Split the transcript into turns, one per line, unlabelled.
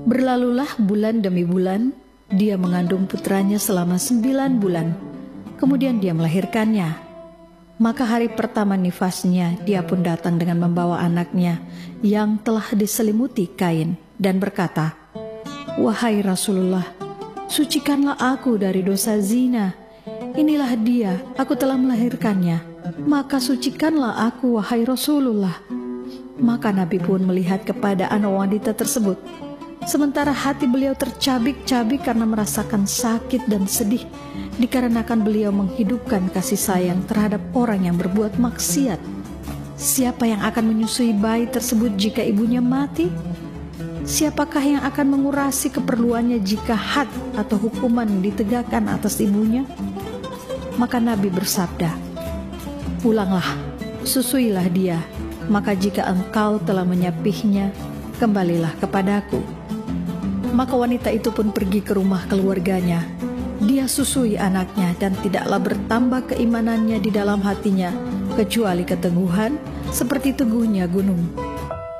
Berlalulah bulan demi bulan, dia mengandung putranya selama 9 bulan. Kemudian dia melahirkannya. Maka hari pertama nifasnya, dia pun datang dengan membawa anaknya yang telah diselimuti kain dan berkata, "Wahai Rasulullah, sucikanlah aku dari dosa zina. Inilah dia, aku telah melahirkannya. Maka sucikanlah aku, wahai Rasulullah." Maka Nabi pun melihat kepada anak wanita tersebut. Sementara hati beliau tercabik-cabik karena merasakan sakit dan sedih, dikarenakan beliau menghidupkan kasih sayang terhadap orang yang berbuat maksiat. Siapa yang akan menyusui bayi tersebut jika ibunya mati? Siapakah yang akan mengurasi keperluannya jika had atau hukuman ditegakkan atas ibunya? Maka Nabi bersabda, "Pulanglah, susuilah dia, maka jika engkau telah menyapihnya, kembalilah kepadaku." Maka wanita itu pun pergi ke rumah keluarganya. Dia susui anaknya dan tidaklah bertambah keimanannya di dalam hatinya, kecuali keteguhan seperti teguhnya gunung.